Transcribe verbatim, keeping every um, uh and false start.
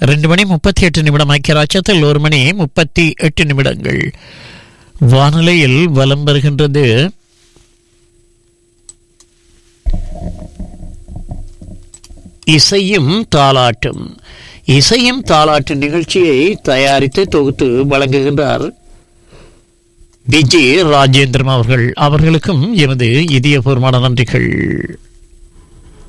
ரெண்டு மணி முப்பத்தி எட்டு நிமிடம். ஐக்கியராட்சத்தில் ஒரு மணி முப்பத்தி எட்டு நிமிடங்கள். வானிலையில் வலம் வருகின்றது இசையும் தாலாட்டும். இசையும் தாலாட்டு நிகழ்ச்சியை தயாரித்து தொகுத்து வழங்குகின்றார் விஜய் ராஜேந்திரன் அவர்கள். அவர்களுக்கும் எமது இதயபூர்வமான நன்றிகள்.